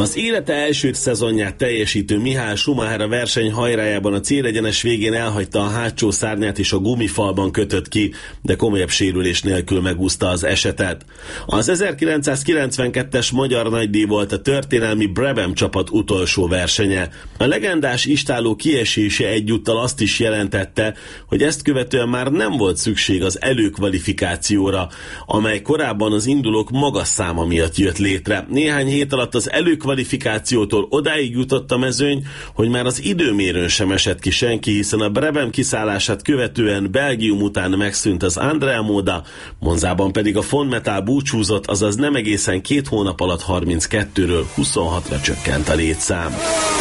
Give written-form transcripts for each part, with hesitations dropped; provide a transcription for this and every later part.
Az élete első szezonját teljesítő Michael Schumacher a verseny hajrájában a célegyenes végén elhagyta a hátsó szárnyát és a gumifalban kötött ki, de komolyabb sérülés nélkül megúszta az esetet. Az 1992-es magyar nagydíj volt a történelmi Brabham csapat utolsó versenye. A legendás istálló kiesése egyúttal azt is jelentette, hogy ezt követően már nem volt szükség az előkvalifikációra, amely korábban az indulók magas száma miatt jött létre. Néhány hét alatt az előkvalifikációtól odáig jutott a mezőny, hogy már az időmérőn sem esett ki senki, hiszen a Brabham kiszállását követően Belgium után megszűnt az Andrea Moda, Monzában pedig a Fonmetal búcsúzott, azaz nem egészen 2 hónap alatt 32-ről 26-ra csökkent a létszám.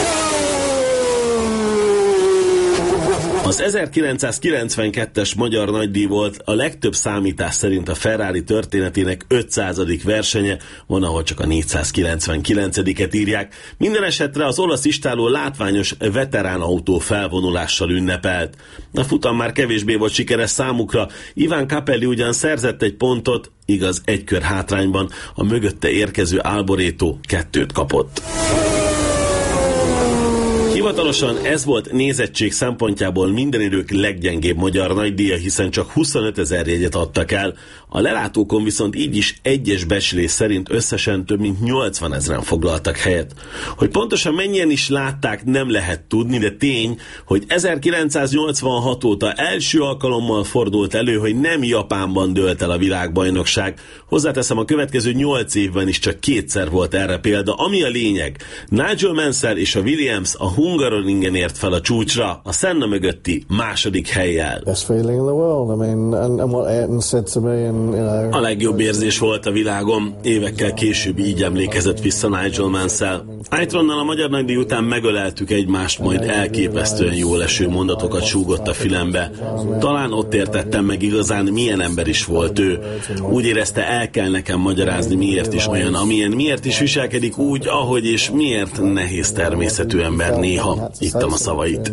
Az 1992-es magyar nagydíj volt a legtöbb számítás szerint a Ferrari történetének 500. versenye, van, ahol csak a 499-et írják. Minden esetre az olasz istálló látványos veterán autó felvonulással ünnepelt. A futam már kevésbé volt sikeres számukra, Ivan Capelli ugyan szerzett egy pontot, igaz 1 kör hátrányban, a mögötte érkező Alboreto 2 kapott. Hivatalosan ez volt nézettség szempontjából minden idők leggyengébb magyar nagydíja, hiszen csak 25 000 jegyet adtak el. A lelátókon viszont így is egyes becslés szerint összesen több mint 80 000-en foglaltak helyet. Hogy pontosan mennyien is látták, nem lehet tudni, de tény, hogy 1986 óta első alkalommal fordult elő, hogy nem Japánban dőlt el a világbajnokság. Hozzáteszem, a következő 8 évben is csak 2-szer volt erre példa. Ami a lényeg, Nigel Mansell és a Williams a Hungaroringen ért fel a csúcsra, a Senna mögötti második hellyel. A legjobb érzés volt a világom, évekkel később így emlékezett vissza Nigel Mansell. Aitronnal a magyar nagydíj után megöleltük egymást, majd elképesztően jól eső mondatokat súgott a fülembe. Talán ott értettem meg igazán, milyen ember is volt ő. Úgy érezte, el kell nekem magyarázni, miért is olyan, amilyen, miért is viselkedik úgy, ahogy, és miért nehéz természetű ember néha. Ittam a szavait.